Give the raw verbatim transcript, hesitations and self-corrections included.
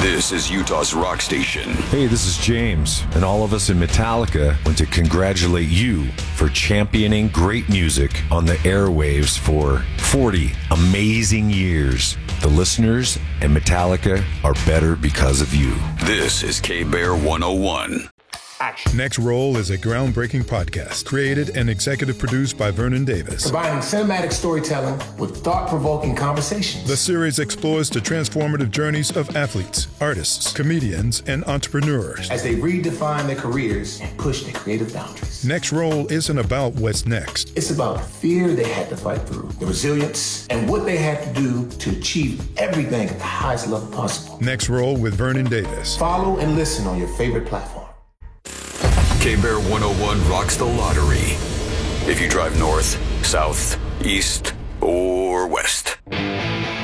This is Utah's rock station. Hey, this is James, and all of us in Metallica want to congratulate you for championing great music on the airwaves for forty amazing years. The listeners and Metallica are better because of you. This is K-Bear one oh one. Action. Next Roll is a groundbreaking podcast created and executive produced by Vernon Davis. Combining cinematic storytelling with thought-provoking conversations. The series explores the transformative journeys of athletes, artists, comedians, and entrepreneurs as they redefine their careers and push their creative boundaries. Next Roll isn't about what's next. It's about the fear they had to fight through, the resilience, and what they had to do to achieve everything at the highest level possible. Next Roll with Vernon Davis. Follow and listen on your favorite platform. K-Bear one oh one rocks the lottery. If you drive north, south, east, or west.